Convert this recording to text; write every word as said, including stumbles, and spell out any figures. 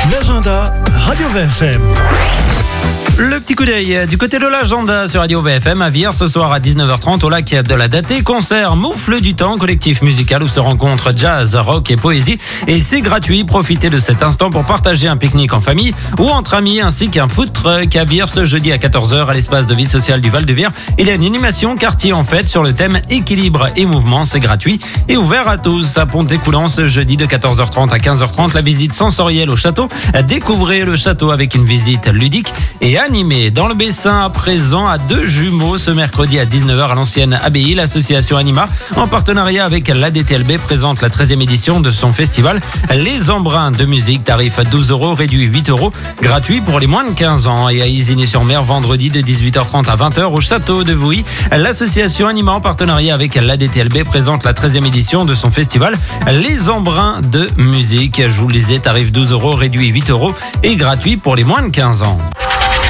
L'agenda Radio V F M. Le petit coup d'œil du côté de l'agenda sur Radio V F M à Vire ce soir à dix-neuf heures trente au lac de la Datée. Concert Moufle du Temps, collectif musical où se rencontrent jazz, rock et poésie. Et c'est gratuit. Profitez de cet instant pour partager un pique-nique en famille ou entre amis ainsi qu'un food truck à Vire ce jeudi à quatorze heures à l'espace de vie sociale du Val-de-Vire. Il y a une animation quartier en fête sur le thème équilibre et mouvement. C'est gratuit et ouvert à tous. À Pont-Écoulant ce jeudi de quatorze heures trente à quinze heures trente, la visite sensorielle au château. Découvrez le château avec une visite ludique et animé. Dans le Bessin, à présent, à deux jumeaux, ce mercredi à dix-neuf heures à l'ancienne abbaye, l'association Anima, en partenariat avec l'A D T L B, présente la treizième édition de son festival Les Embruns de musique, tarif douze euros, réduit huit euros, gratuit pour les moins de quinze ans. Et à Isigny-sur-Mer, vendredi de dix-huit heures trente à vingt heures au château de Vouilly, l'association Anima, en partenariat avec l'A D T L B, présente la treizième édition de son festival Les Embruns de musique. Je vous le disais, tarif douze euros, réduit huit euros et gratuit pour les moins de quinze ans.